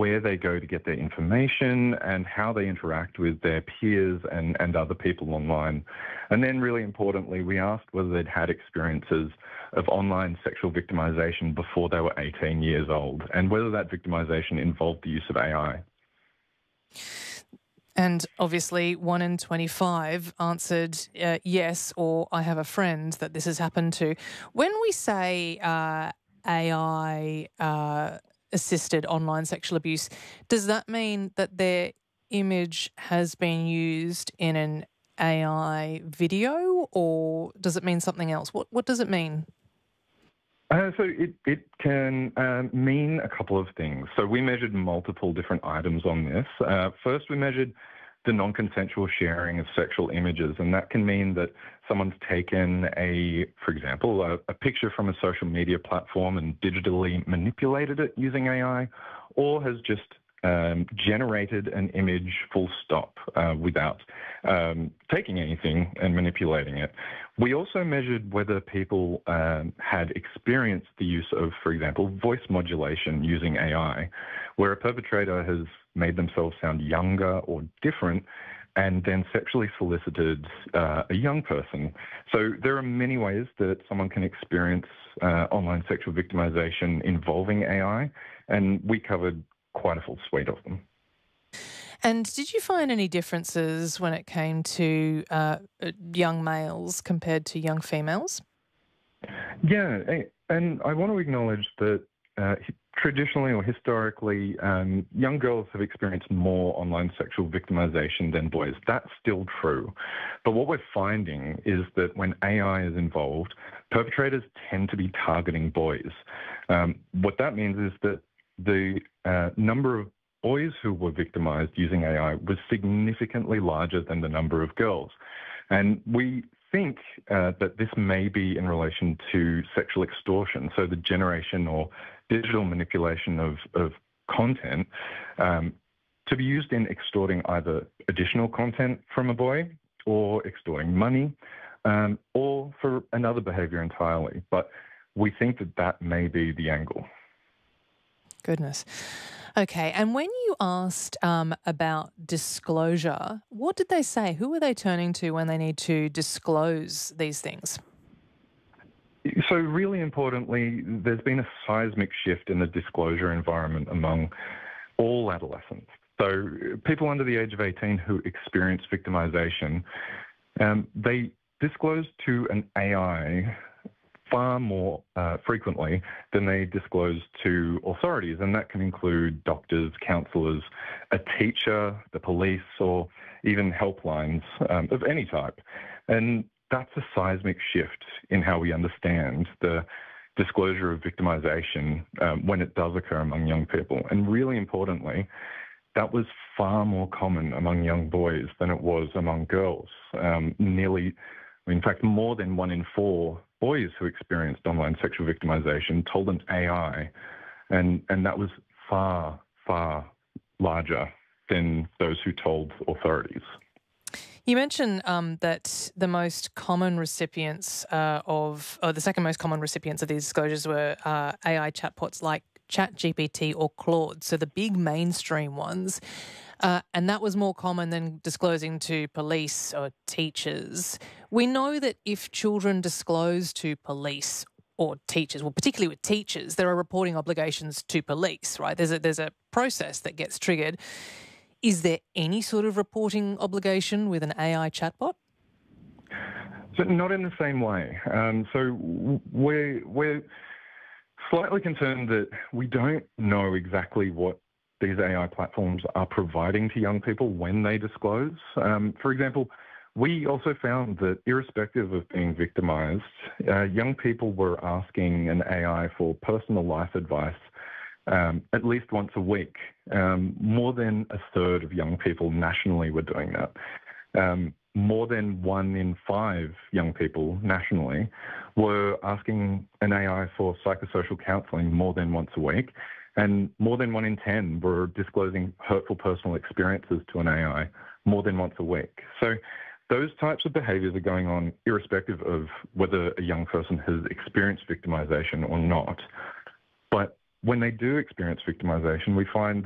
where they go to get their information and how they interact with their peers and other people online. And then really importantly, we asked whether they'd had experiences of online sexual victimization before they were 18 years old and whether that victimization involved the use of AI. And obviously 1 in 25 answered yes, or I have a friend that this has happened to. When we say AI assisted online sexual abuse, does that mean that their image has been used in an AI video, or does it mean something else? What does it mean? So it can mean a couple of things. So we measured multiple different items on this. First, we measured the non-consensual sharing of sexual images, and that can mean that someone's taken for example, a picture from a social media platform and digitally manipulated it using AI, or has just generated an image full stop without taking anything and manipulating it. We also measured whether people had experienced the use of, for example, voice modulation using AI, where a perpetrator has made themselves sound younger or different and then sexually solicited a young person. So there are many ways that someone can experience online sexual victimization involving AI, and we covered quite a full suite of them. And did you find any differences when it came to young males compared to young females? Yeah, and I want to acknowledge that traditionally or historically, young girls have experienced more online sexual victimization than boys. That's still true. But what we're finding is that when AI is involved, perpetrators tend to be targeting boys. What that means is that the number of boys who were victimized using AI was significantly larger than the number of girls. And we think that this may be in relation to sexual extortion, so the generation or digital manipulation of content to be used in extorting either additional content from a boy or extorting money or for another behavior entirely. But we think that that may be the angle. Goodness. Okay, and when you asked about disclosure, what did they say? Who were they turning to when they need to disclose these things? So really importantly, there's been a seismic shift in the disclosure environment among all adolescents. So people under the age of 18 who experience victimization, they disclose to an AI far more frequently than they disclose to authorities, and that can include doctors, counsellors, a teacher, the police, or even helplines of any type. And that's a seismic shift in how we understand the disclosure of victimization when it does occur among young people. And really importantly, that was far more common among young boys than it was among girls. In fact, more than 1 in 4 boys who experienced online sexual victimization told an AI, and that was far, far larger than those who told authorities. You mentioned that the most common recipients the second most common recipients of these disclosures were AI chatbots like ChatGPT or Claude, so the big mainstream ones. And that was more common than disclosing to police or teachers. We know that if children disclose to police or teachers, well, particularly with teachers, there are reporting obligations to police, right? There's a process that gets triggered. Is there any sort of reporting obligation with an AI chatbot? So not in the same way. So we're slightly concerned that we don't know exactly what these AI platforms are providing to young people when they disclose. For example, we also found that irrespective of being victimized, young people were asking an AI for personal life advice at least once a week. More than a third of young people nationally were doing that. More than 1 in 5 young people nationally were asking an AI for psychosocial counselling more than once a week. And more than 1 in 10 were disclosing hurtful personal experiences to an AI more than once a week. So those types of behaviours are going on irrespective of whether a young person has experienced victimisation or not. But when they do experience victimisation, we find that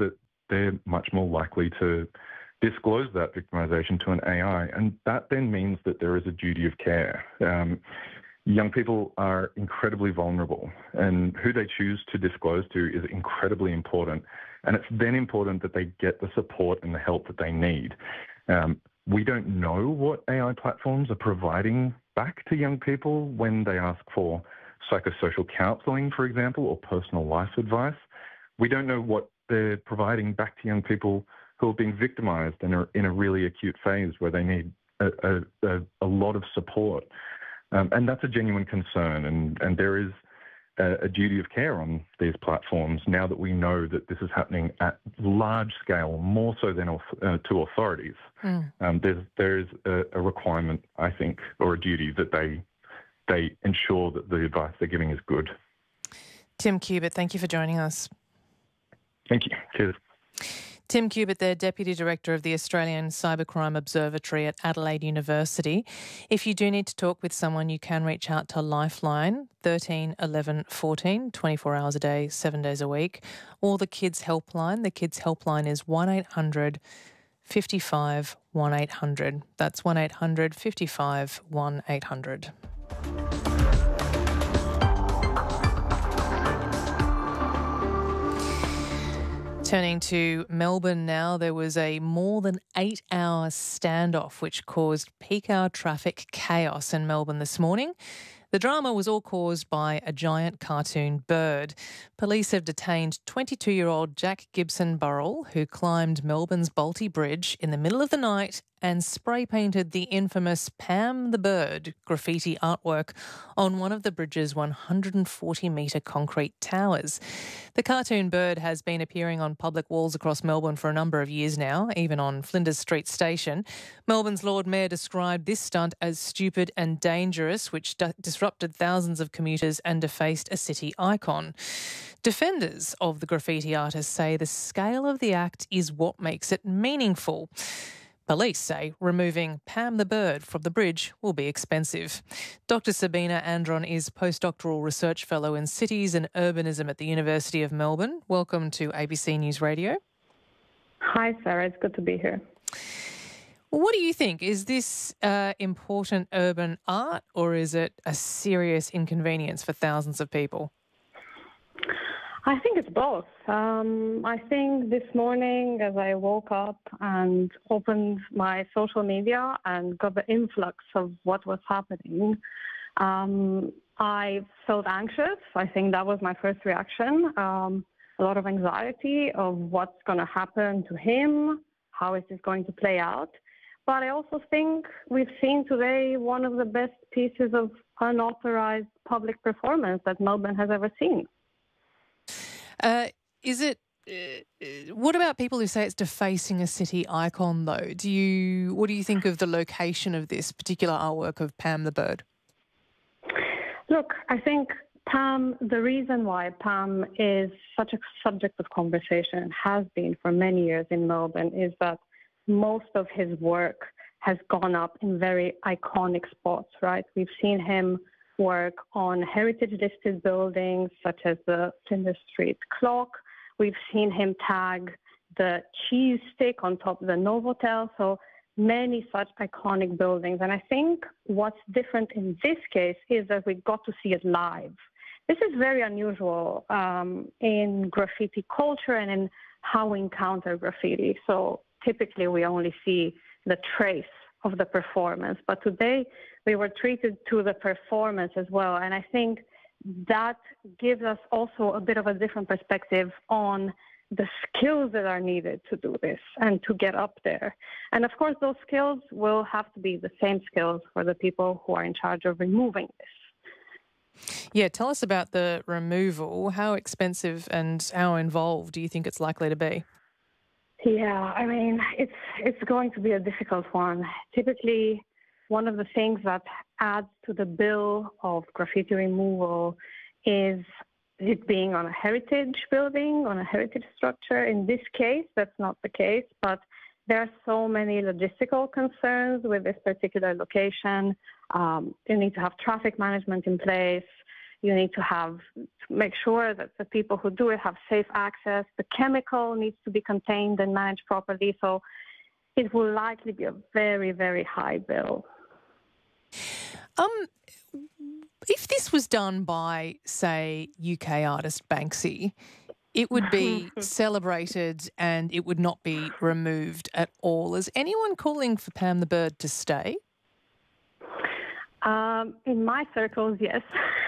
they're much more likely to disclose that victimization to an AI. And that then means that there is a duty of care. Young people are incredibly vulnerable, and who they choose to disclose to is incredibly important. And it's then important that they get the support and the help that they need. We don't know what AI platforms are providing back to young people when they ask for psychosocial counselling, for example, or personal life advice. We don't know what they're providing back to young people who are being victimised and are in a really acute phase where they need a lot of support. And that's a genuine concern. And there is a duty of care on these platforms now that we know that this is happening at large scale, more so than to authorities. There's a requirement, I think, or a duty that they ensure that the advice they're giving is good. Tim Cubitt, thank you for joining us. Thank you. Cheers. Tim Cubitt, the Deputy Director of the Australian Cybercrime Observatory at Adelaide University. If you do need to talk with someone, you can reach out to Lifeline 13 11 14, 24 hours a day, 7 days a week, or the Kids Helpline. The Kids Helpline is 1800 55 1800. That's 1800 55 1800. Turning to Melbourne now, there was a more than 8-hour standoff which caused peak hour traffic chaos in Melbourne this morning. The drama was all caused by a giant cartoon bird. Police have detained 22-year-old Jack Gibson Burrell, who climbed Melbourne's Bolte Bridge in the middle of the night and spray-painted the infamous Pam the Bird graffiti artwork on one of the bridge's 140-metre concrete towers. The cartoon bird has been appearing on public walls across Melbourne for a number of years now, even on Flinders Street Station. Melbourne's Lord Mayor described this stunt as stupid and dangerous, which disrupted thousands of commuters and defaced a city icon. Defenders of the graffiti artist say the scale of the act is what makes it meaningful. Police say removing Pam the Bird from the bridge will be expensive. Dr. Sabina Andron is postdoctoral research fellow in cities and urbanism at the University of Melbourne. Welcome to ABC News Radio. Hi, Sarah. It's good to be here. What do you think? Is this important urban art, or is it a serious inconvenience for thousands of people? I think it's both. I think this morning as I woke up and opened my social media and got the influx of what was happening, I felt anxious. I think that was my first reaction. A lot of anxiety of what's going to happen to him, how is this going to play out. But I also think we've seen today one of the best pieces of unauthorized public performance that Melbourne has ever seen. What about people who say it's defacing a city icon, though? What do you think of the location of this particular artwork of Pam the Bird? Look, I think Pam, the reason why Pam is such a subject of conversation, has been for many years in Melbourne, is that most of his work has gone up in very iconic spots, right? We've seen him work on heritage-listed buildings such as the Flinders Street Clock. We've seen him tag the cheese stick on top of the Novotel. So many such iconic buildings. And I think what's different in this case is that we got to see it live. This is very unusual in graffiti culture and in how we encounter graffiti. So typically we only see the trace of the performance, but today we were treated to the performance as well. And I think that gives us also a bit of a different perspective on the skills that are needed to do this and to get up there. And of course, those skills will have to be the same skills for the people who are in charge of removing this. Yeah, tell us about the removal. How expensive and how involved do you think it's likely to be? Yeah, I mean, it's going to be a difficult one. Typically, one of the things that adds to the bill of graffiti removal is it being on a heritage building, on a heritage structure. In this case, that's not the case, but there are so many logistical concerns with this particular location. You need to have traffic management in place. You need to make sure that the people who do it have safe access. The chemical needs to be contained and managed properly. So it will likely be a very, very high bill. If this was done by, say, UK artist Banksy, it would be celebrated and it would not be removed at all. Is anyone calling for Pam the Bird to stay? In my circles, yes.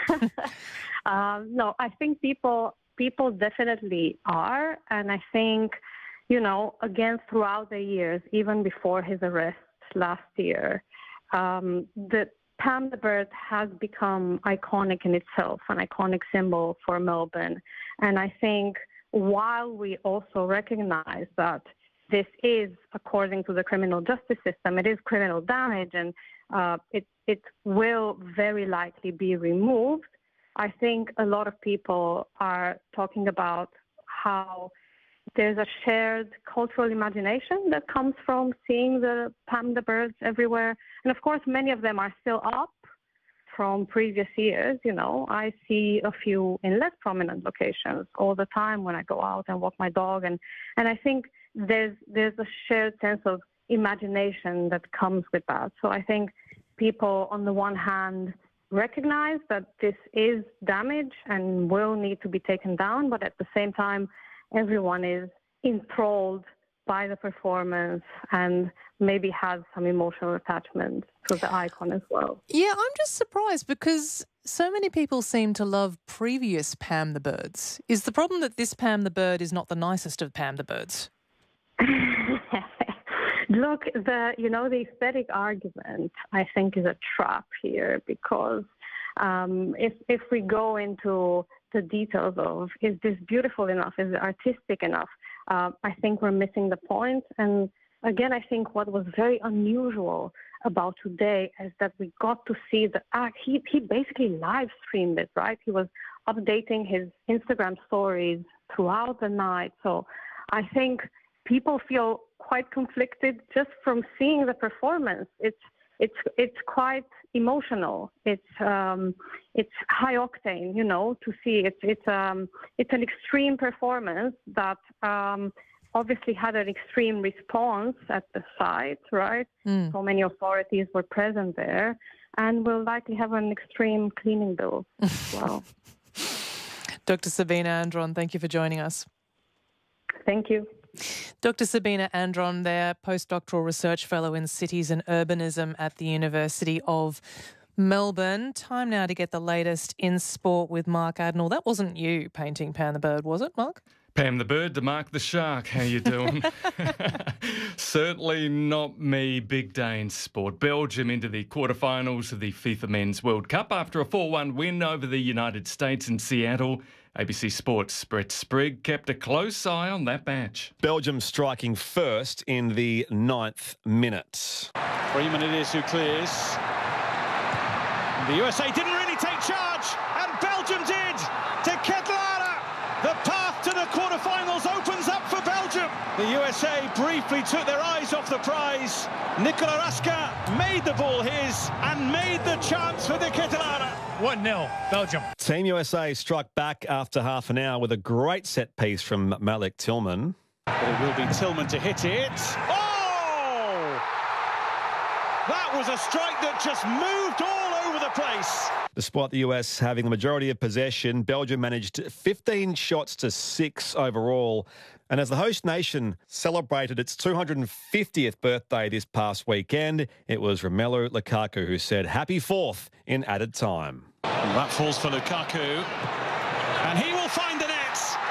No, I think people definitely are. And I think, again, throughout the years, even before his arrest last year, the Pam the Bird has become iconic in itself, an iconic symbol for Melbourne. And I think while we also recognize that this is, according to the criminal justice system, it is criminal damage and it will very likely be removed, I think a lot of people are talking about how there's a shared cultural imagination that comes from seeing the Pam the Birds everywhere. And of course, many of them are still up from previous years. I see a few in less prominent locations all the time when I go out and walk my dog. And I think there's a shared sense of imagination that comes with that. So I think people, on the one hand, recognize that this is damage and will need to be taken down, but at the same time, everyone is enthralled by the performance and maybe has some emotional attachment to the icon as well. Yeah, I'm just surprised because so many people seem to love previous Pam the Birds. Is the problem that this Pam the Bird is not the nicest of Pam the Birds? Look, the aesthetic argument, I think, is a trap here because if we go into the details of, is this beautiful enough, is it artistic enough, I think we're missing the point. And again, I think what was very unusual about today is that we got to see the act. He basically live streamed it, right? He was updating his Instagram stories throughout the night. So I think people feel quite conflicted just from seeing the performance. It's quite emotional. It's high octane, to see. It's an extreme performance that obviously had an extreme response at the site, right? So many authorities were present there, and will likely have an extreme cleaning bill as well. Dr. Sabina Andron, thank you for joining us. Thank you. Dr. Sabina Andron there, postdoctoral research fellow in cities and urbanism at the University of Melbourne. Time now to get the latest in sport with Mark Adenall. That wasn't you painting Pam the Bird, was it, Mark? Pam the Bird to Mark the Shark. How you doing? Certainly not me. Big day in sport. Belgium into the quarterfinals of the FIFA Men's World Cup after a 4-1 win over the United States in Seattle. ABC Sports' Brett Sprigg kept a close eye on that match. Belgium striking first in the 9th minute. Freeman it is who clears. The USA didn't really take charge, and Belgium did. To Ketelare, the path to the quarterfinals opens up for Belgium. The USA briefly took their eyes off the prize. Nicola Raska made the ball his and made the chance for the Ketelare. 1-0, Belgium. Team USA struck back after half an hour with a great set piece from Malik Tillman. But it will be Tillman to hit it. Oh! That was a strike that just moved all over the place. Despite the US having the majority of possession, Belgium managed 15 shots to 6 overall. And as the host nation celebrated its 250th birthday this past weekend, it was Romelu Lukaku who said happy 4th in added time. And that falls for Lukaku, and he will find the net.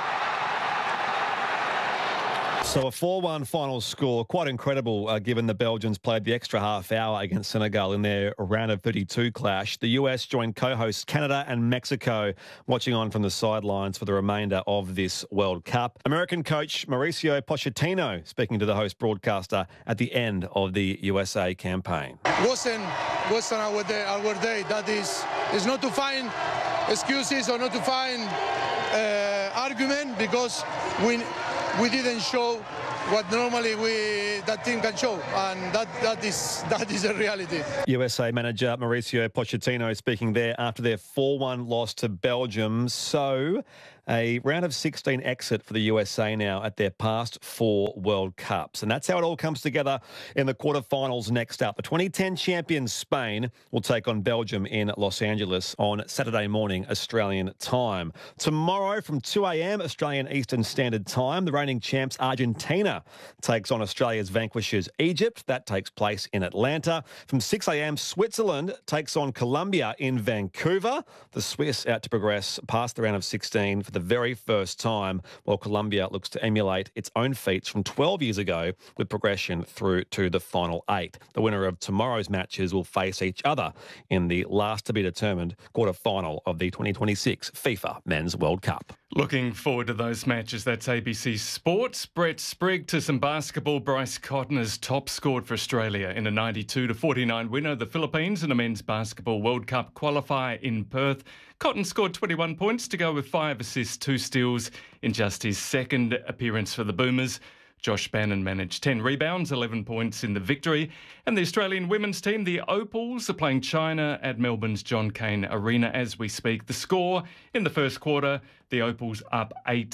So a 4-1 final score, quite incredible given the Belgians played the extra half hour against Senegal in their round of 32 clash. The US joined co-hosts Canada and Mexico, watching on from the sidelines for the remainder of this World Cup. American coach Mauricio Pochettino speaking to the host broadcaster at the end of the USA campaign. Wasn't our day. That is not to find excuses or not to find argument, because we didn't show what normally that team can show, and that is a reality. USA manager Mauricio Pochettino speaking there after their 4-1 loss to Belgium. So a round of 16 exit for the USA now at their past 4 World Cups. And that's how it all comes together in the quarterfinals next up. The 2010 champions Spain will take on Belgium in Los Angeles on Saturday morning, Australian time. Tomorrow from 2 a.m. Australian Eastern Standard Time, the reigning champs Argentina takes on Australia's vanquishers Egypt. That takes place in Atlanta. From 6 a.m. Switzerland takes on Colombia in Vancouver. The Swiss out to progress past the round of 16 for the very first time, while Colombia looks to emulate its own feats from 12 years ago with progression through to the final 8. The winner of tomorrow's matches will face each other in the last to be determined quarter-final of the 2026 FIFA Men's World Cup. Looking forward to those matches. That's ABC Sports. Brett Sprigg to some basketball. Bryce Cotton has top scored for Australia in a 92-49 win over the Philippines in a men's basketball World Cup qualifier in Perth. Cotton scored 21 points to go with 5 assists, 2 steals in just his second appearance for the Boomers. Josh Bannon managed 10 rebounds, 11 points in the victory. And the Australian women's team, the Opals, are playing China at Melbourne's John Cain Arena as we speak. The score in the first quarter, the Opals up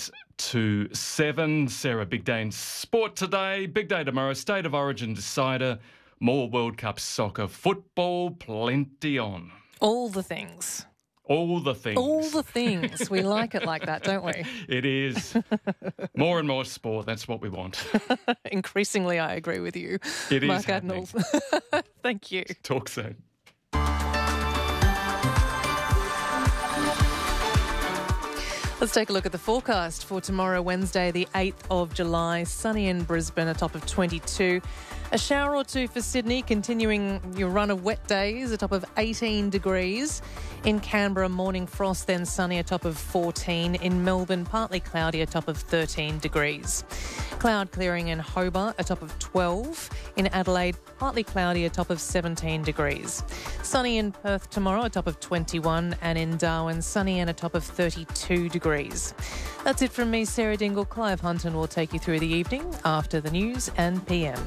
8-7. Sarah, big day in sport today, big day tomorrow, State of Origin decider, more World Cup soccer, football, plenty on. All the things. All the things. All the things. We like it like that, don't we? It is. More and more sport. That's what we want. Increasingly, I agree with you. It is Mark happening. Adnall. Thank you. Talk soon. Let's take a look at the forecast for tomorrow, Wednesday, the 8th of July. Sunny in Brisbane, a top of 22. A shower or two for Sydney, continuing your run of wet days, a top of 18 degrees. In Canberra, morning frost, then sunny, a top of 14. In Melbourne, partly cloudy, a top of 13 degrees. Cloud clearing in Hobart, a top of 12. In Adelaide, partly cloudy, a top of 17 degrees. Sunny in Perth tomorrow, a top of 21. And in Darwin, sunny and a top of 32 degrees. That's it from me, Sarah Dingle. Clive Hunton will take you through the evening after the news and PM.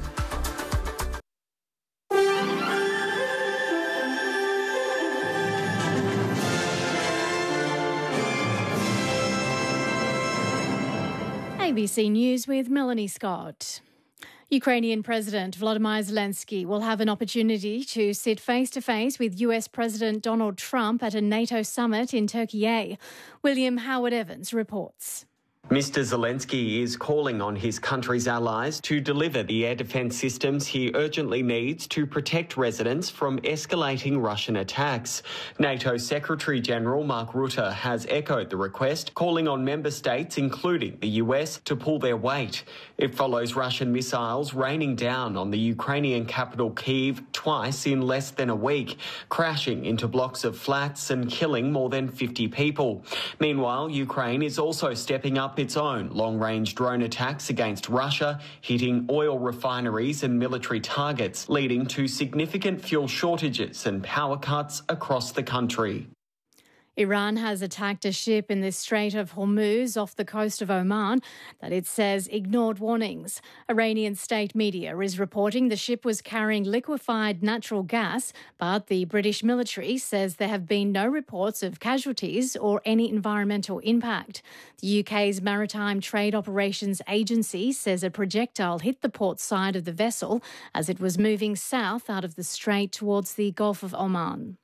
ABC News with Melanie Scott. Ukrainian President Volodymyr Zelensky will have an opportunity to sit face-to-face with US President Donald Trump at a NATO summit in Turkey. William Howard Evans reports. Mr. Zelensky is calling on his country's allies to deliver the air defence systems he urgently needs to protect residents from escalating Russian attacks. NATO Secretary-General Mark Rutte has echoed the request, calling on member states, including the US, to pull their weight. It follows Russian missiles raining down on the Ukrainian capital Kyiv twice in less than a week, crashing into blocks of flats and killing more than 50 people. Meanwhile, Ukraine is also stepping up its own long-range drone attacks against Russia, hitting oil refineries and military targets, leading to significant fuel shortages and power cuts across the country. Iran has attacked a ship in the Strait of Hormuz off the coast of Oman that it says ignored warnings. Iranian state media is reporting the ship was carrying liquefied natural gas, but the British military says there have been no reports of casualties or any environmental impact. The UK's Maritime Trade Operations Agency says a projectile hit the port side of the vessel as it was moving south out of the strait towards the Gulf of Oman.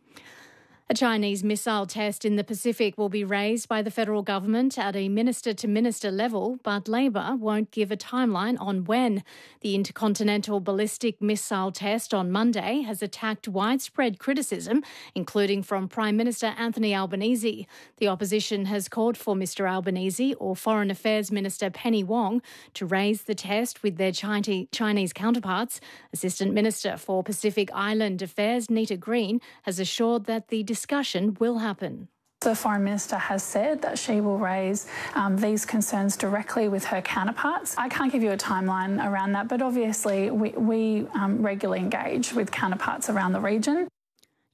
A Chinese missile test in the Pacific will be raised by the federal government at a minister-to-minister level, but Labor won't give a timeline on when. The intercontinental ballistic missile test on Monday has attacked widespread criticism, including from Prime Minister Anthony Albanese. The opposition has called for Mr Albanese or Foreign Affairs Minister Penny Wong to raise the test with their Chinese counterparts. Assistant Minister for Pacific Island Affairs Nita Green has assured that the discussion will happen. The Foreign Minister has said that she will raise these concerns directly with her counterparts. I can't give you a timeline around that, but obviously we regularly engage with counterparts around the region.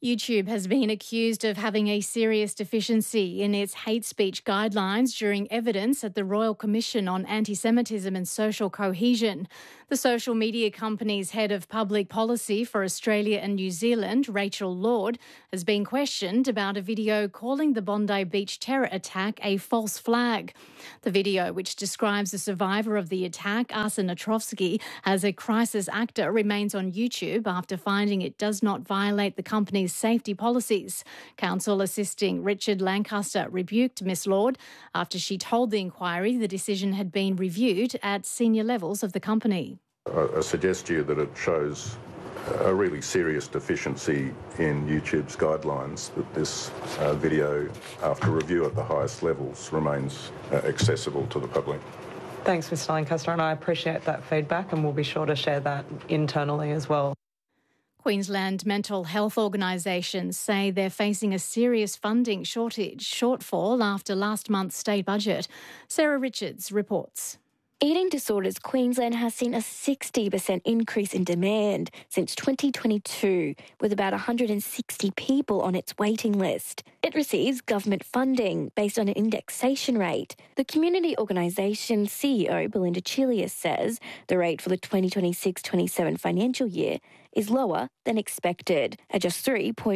YouTube has been accused of having a serious deficiency in its hate speech guidelines during evidence at the Royal Commission on Anti-Semitism and Social Cohesion. The social media company's head of public policy for Australia and New Zealand, Rachel Lord, has been questioned about a video calling the Bondi Beach terror attack a false flag. The video, which describes the survivor of the attack, Arsen Otrovsky, as a crisis actor, remains on YouTube after finding it does not violate the company's safety policies. Counsel assisting Richard Lancaster rebuked Ms Lord after she told the inquiry the decision had been reviewed at senior levels of the company. I suggest to you that it shows a really serious deficiency in YouTube's guidelines, that this video, after review at the highest levels, remains accessible to the public. Thanks, Mr Lancaster, and I appreciate that feedback, and we'll be sure to share that internally as well. Queensland mental health organisations say they're facing a serious funding shortfall after last month's state budget. Sarah Richards reports. Eating Disorders Queensland has seen a 60% increase in demand since 2022, with about 160 people on its waiting list. It receives government funding based on an indexation rate. The community organisation's CEO, Belinda Chilius, says the rate for the 2026-27 financial year is lower than expected, at just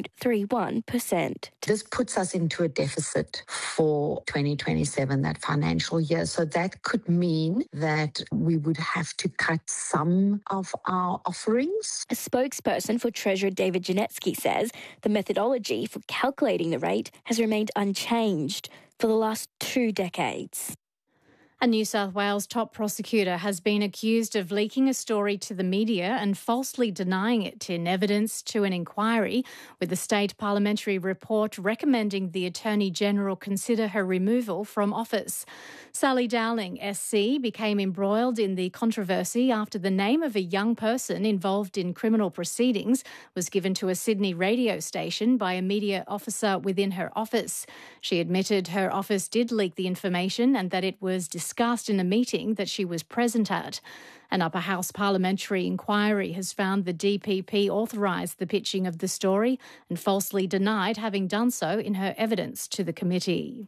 3.31%. This puts us into a deficit for 2027, that financial year. So that could mean that we would have to cut some of our offerings. A spokesperson for Treasurer David Janetsky says the methodology for calculating the rate has remained unchanged for the last 2 decades. A New South Wales top prosecutor has been accused of leaking a story to the media and falsely denying it in evidence to an inquiry, with the state parliamentary report recommending the Attorney-General consider her removal from office. Sally Dowling, SC, became embroiled in the controversy after the name of a young person involved in criminal proceedings was given to a Sydney radio station by a media officer within her office. She admitted her office did leak the information and that it was discussed in a meeting that she was present at. An upper house parliamentary inquiry has found the DPP authorised the pitching of the story and falsely denied having done so in her evidence to the committee.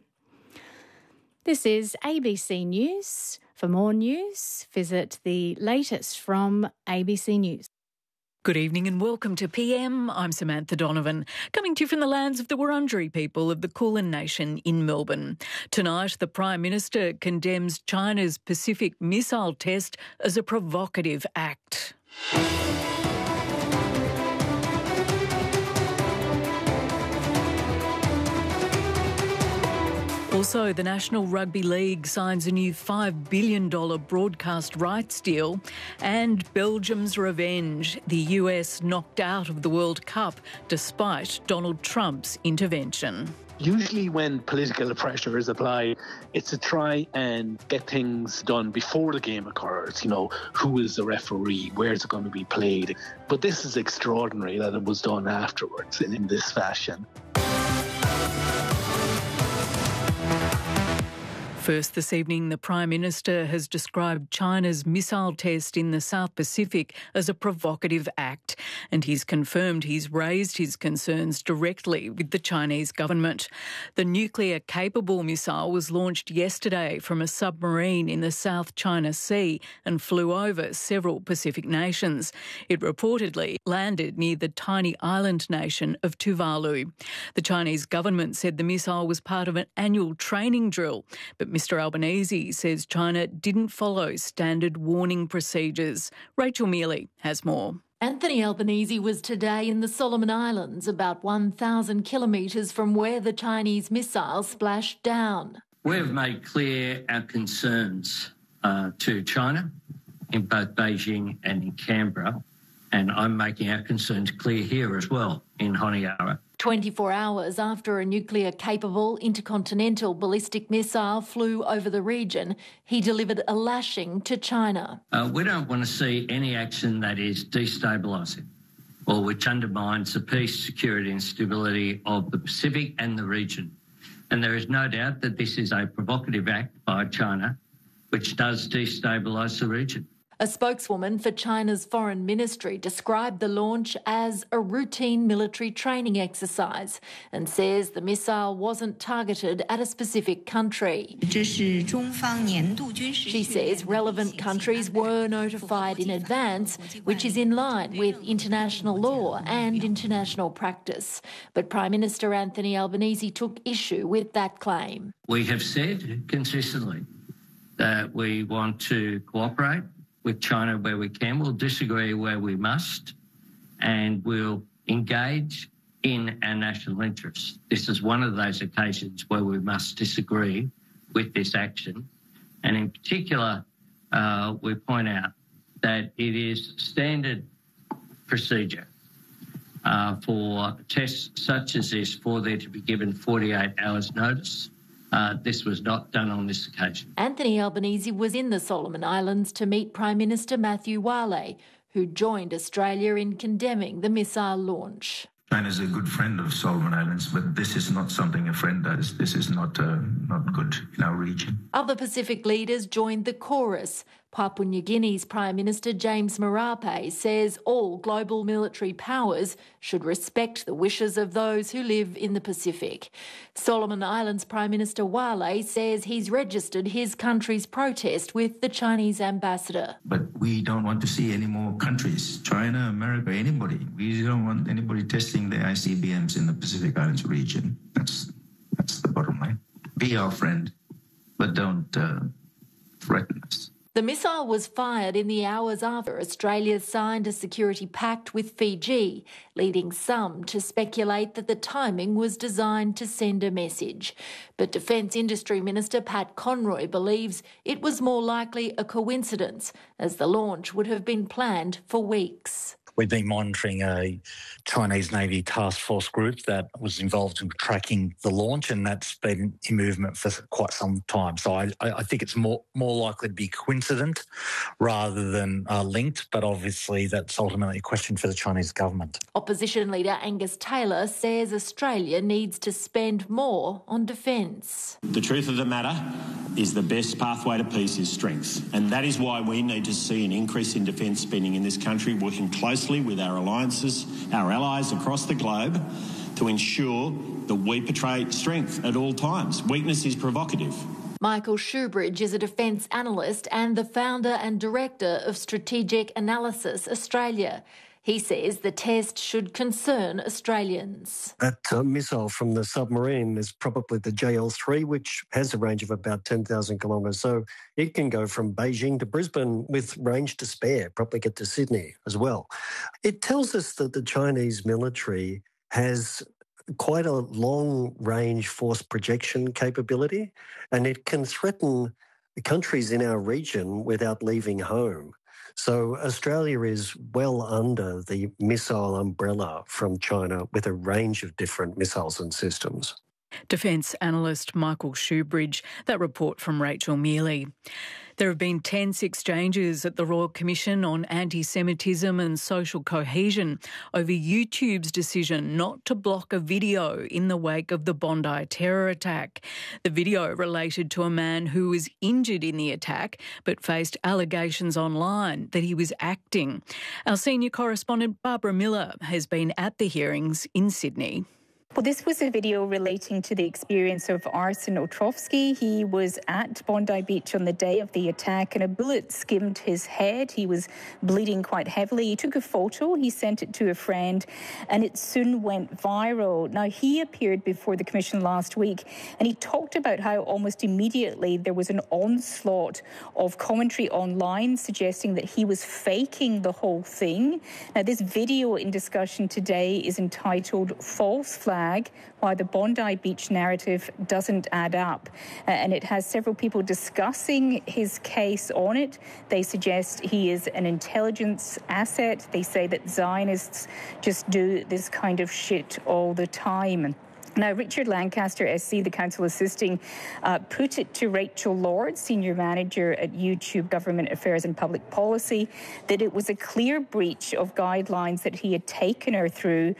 This is ABC News. For more news, visit the latest from ABC News. Good evening and welcome to PM. I'm Samantha Donovan, coming to you from the lands of the Wurundjeri people of the Kulin Nation in Melbourne. Tonight, the Prime Minister condemns China's Pacific missile test as a provocative act. Also, the National Rugby League signs a new $5 billion broadcast rights deal, and Belgium's revenge. The US knocked out of the World Cup despite Donald Trump's intervention. Usually when political pressure is applied, it's to try and get things done before the game occurs. You know, who is the referee? Where's it going to be played? But this is extraordinary that it was done afterwards in this fashion. First this evening, the Prime Minister has described China's missile test in the South Pacific as a provocative act, and he's confirmed he's raised his concerns directly with the Chinese government. The nuclear-capable missile was launched yesterday from a submarine in the South China Sea and flew over several Pacific nations. It reportedly landed near the tiny island nation of Tuvalu. The Chinese government said the missile was part of an annual training drill, but Mr Albanese says China didn't follow standard warning procedures. Rachel Mealy has more. Anthony Albanese was today in the Solomon Islands, about 1,000 kilometres from where the Chinese missile splashed down. We've made clear our concerns to China in both Beijing and in Canberra, and I'm making our concerns clear here as well in Honiara. 24 hours after a nuclear-capable intercontinental ballistic missile flew over the region, he delivered a lashing to China. We don't want to see any action that is destabilising or which undermines the peace, security and stability of the Pacific and the region. And there is no doubt that this is a provocative act by China which does destabilise the region. A spokeswoman for China's foreign ministry described the launch as a routine military training exercise and says the missile wasn't targeted at a specific country. She says relevant countries were notified in advance, which is in line with international law and international practice. But Prime Minister Anthony Albanese took issue with that claim. We have said consistently that we want to cooperate with China where we can. We'll disagree where we must, and we'll engage in our national interests. This is one of those occasions where we must disagree with this action. And in particular, we point out that it is standard procedure for tests such as this for there to be given 48 hours notice. This was not done on this occasion. Anthony Albanese was in the Solomon Islands to meet Prime Minister Matthew Wale, who joined Australia in condemning the missile launch. China is a good friend of Solomon Islands, but this is not something a friend does. This is not good in our region. Other Pacific leaders joined the chorus. Papua New Guinea's Prime Minister James Marape says all global military powers should respect the wishes of those who live in the Pacific. Solomon Islands Prime Minister Wale says he's registered his country's protest with the Chinese ambassador. But we don't want to see any more countries, China, America, anybody. We don't want anybody testing their ICBMs in the Pacific Islands region. That's the bottom line. Be our friend, but don't threaten us. The missile was fired in the hours after Australia signed a security pact with Fiji, leading some to speculate that the timing was designed to send a message. But Defence Industry Minister Pat Conroy believes it was more likely a coincidence, as the launch would have been planned for weeks. We've been monitoring a Chinese Navy task force group that was involved in tracking the launch, and that's been in movement for quite some time. So I think it's more likely to be coincident rather than linked, but obviously that's ultimately a question for the Chinese government. Opposition leader Angus Taylor says Australia needs to spend more on defence. The truth of the matter is the best pathway to peace is strength, and that is why we need to see an increase in defence spending in this country, working closely with our alliances, our allies across the globe, to ensure that we portray strength at all times. Weakness is provocative. Michael Shoebridge is a defence analyst and the founder and director of Strategic Analysis Australia. He says the test should concern Australians. That missile from the submarine is probably the JL-3, which has a range of about 10,000 kilometres. So it can go from Beijing to Brisbane with range to spare, probably get to Sydney as well. It tells us that the Chinese military has quite a long-range force projection capability, and it can threaten countries in our region without leaving home. So Australia is well under the missile umbrella from China with a range of different missiles and systems. Defence analyst Michael Shoebridge. That report from Rachel Mealy. There have been tense exchanges at the Royal Commission on Anti-Semitism and Social Cohesion over YouTube's decision not to block a video in the wake of the Bondi terror attack. The video related to a man who was injured in the attack but faced allegations online that he was acting. Our senior correspondent Barbara Miller has been at the hearings in Sydney. Well, this was a video relating to the experience of Arsen Otrovsky. He was at Bondi Beach on the day of the attack and a bullet skimmed his head. He was bleeding quite heavily. He took a photo, he sent it to a friend, and it soon went viral. Now, he appeared before the Commission last week and he talked about how almost immediately there was an onslaught of commentary online suggesting that he was faking the whole thing. Now, this video in discussion today is entitled False Flag, why the Bondi Beach narrative doesn't add up. And it has several people discussing his case on it. They suggest he is an intelligence asset. They say that Zionists just do this kind of shit all the time. Now, Richard Lancaster, SC, the counsel assisting, put it to Rachel Lord, Senior Manager at YouTube Government Affairs and Public Policy, that it was a clear breach of guidelines that he had taken her through,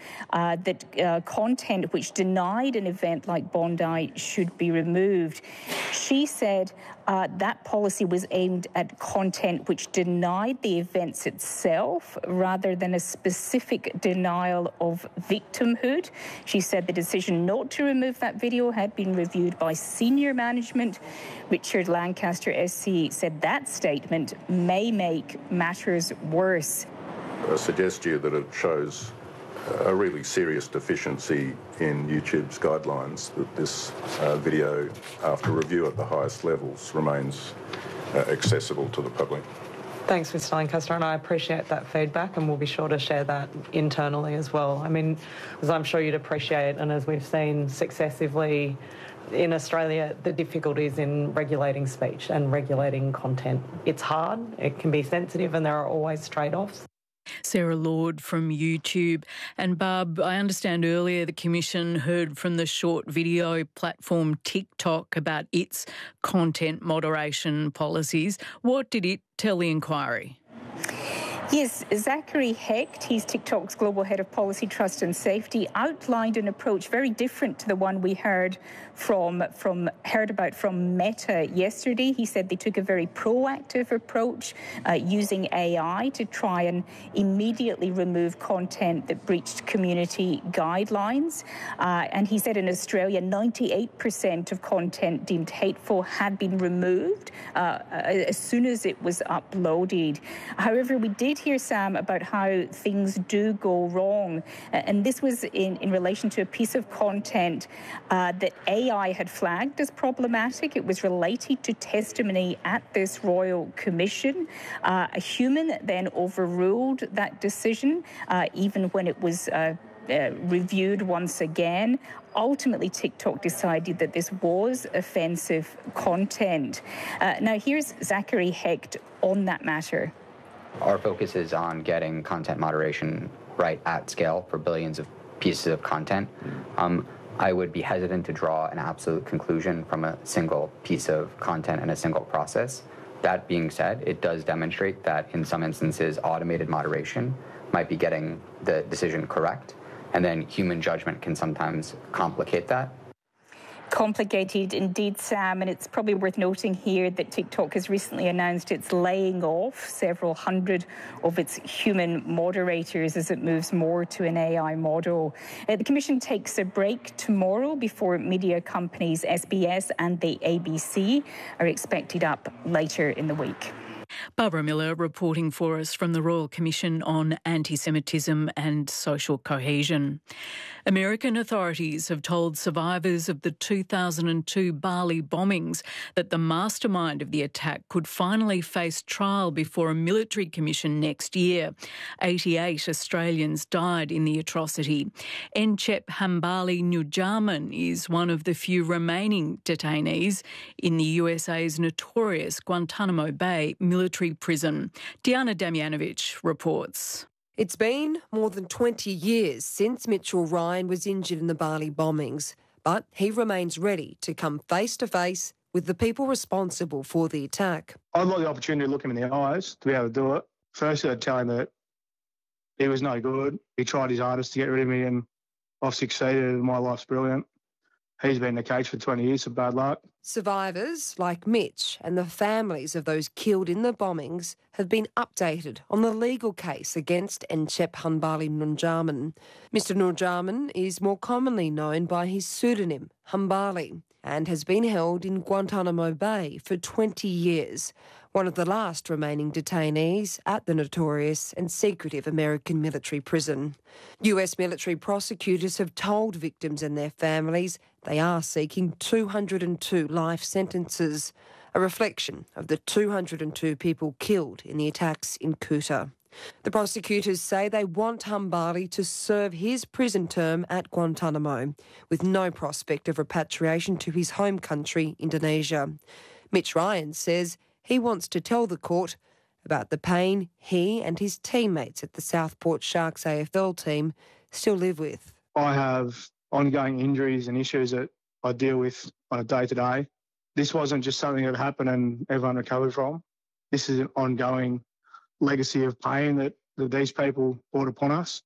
that content which denied an event like Bondi should be removed. She said, That policy was aimed at content which denied the events itself rather than a specific denial of victimhood. She said the decision not to remove that video had been reviewed by senior management. Richard Lancaster SC said that statement may make matters worse. I suggest to you that it shows a really serious deficiency in YouTube's guidelines, that this video, after review at the highest levels, remains accessible to the public. Thanks, Mr. Lancaster, and I appreciate that feedback, and we'll be sure to share that internally as well. I mean, as I'm sure you'd appreciate, and as we've seen successively in Australia, the difficulties in regulating speech and regulating content. It's hard, it can be sensitive, and there are always trade-offs. Sarah Lord from YouTube. And Barb, I understand earlier the Commission heard from the short video platform TikTok about its content moderation policies. What did it tell the inquiry? Yes, Zachary Hecht, he's TikTok's Global Head of Policy, Trust and Safety, outlined an approach very different to the one we heard about from Meta yesterday. He said they took a very proactive approach using AI to try and immediately remove content that breached community guidelines. And he said in Australia, 98% of content deemed hateful had been removed as soon as it was uploaded. However, we did hear, Sam, about how things do go wrong. And this was in relation to a piece of content that AI had flagged as problematic. It was related to testimony at this Royal Commission. A human then overruled that decision, even when it was reviewed once again. Ultimately, TikTok decided that this was offensive content. Now, here's Zachary Hecht on that matter. Our focus is on getting content moderation right at scale for billions of pieces of content. I would be hesitant to draw an absolute conclusion from a single piece of content and a single process. That being said, it does demonstrate that in some instances, automated moderation might be getting the decision correct, and then human judgment can sometimes complicate that. Complicated indeed, Sam, and it's probably worth noting here that TikTok has recently announced it's laying off several hundred of its human moderators as it moves more to an AI model. The Commission takes a break tomorrow before media companies SBS and the ABC are expected up later in the week. Barbara Miller reporting for us from the Royal Commission on Anti-Semitism and Social Cohesion. American authorities have told survivors of the 2002 Bali bombings that the mastermind of the attack could finally face trial before a military commission next year. 88 Australians died in the atrocity. Encep Hambali Nurjaman is one of the few remaining detainees in the USA's notorious Guantanamo Bay military prison. Diana Damjanovic reports. It's been more than 20 years since Mitchell Ryan was injured in the Bali bombings, but he remains ready to come face to face with the people responsible for the attack. I'd like the opportunity to look him in the eyes to be able to do it. Firstly, I'd tell him that he was no good. He tried his hardest to get rid of me and I've succeeded and my life's brilliant. He's been in the cage for 20 years of bad luck. Survivors like Mitch and the families of those killed in the bombings have been updated on the legal case against Encep Hambali Nurjaman. Mr Nurjaman is more commonly known by his pseudonym, Hambali, and has been held in Guantanamo Bay for 20 years, one of the last remaining detainees at the notorious and secretive American military prison. US military prosecutors have told victims and their families they are seeking 202 life sentences, a reflection of the 202 people killed in the attacks in Kuta. The prosecutors say they want Hambali to serve his prison term at Guantanamo, with no prospect of repatriation to his home country, Indonesia. Mitch Ryan says he wants to tell the court about the pain he and his teammates at the Southport Sharks AFL team still live with. I have ongoing injuries and issues that I deal with on a day-to-day. This wasn't just something that happened and everyone recovered from. This is an ongoing legacy of pain that these people brought upon us,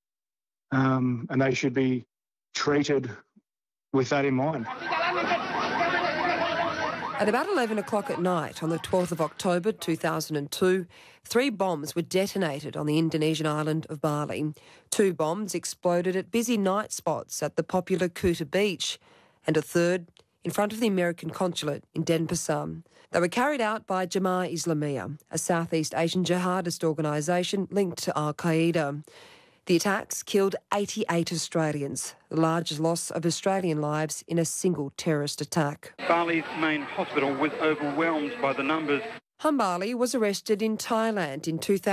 and they should be treated with that in mind. At about 11 o'clock at night on the 12th of October 2002, 3 bombs were detonated on the Indonesian island of Bali. 2 bombs exploded at busy night spots at the popular Kuta beach, and a third in front of the American consulate in Denpasar. They were carried out by Jemaah Islamiyah, a Southeast Asian jihadist organisation linked to Al-Qaeda. The attacks killed 88 Australians, the largest loss of Australian lives in a single terrorist attack. Bali's main hospital was overwhelmed by the numbers. Hambali was arrested in Thailand in 2000.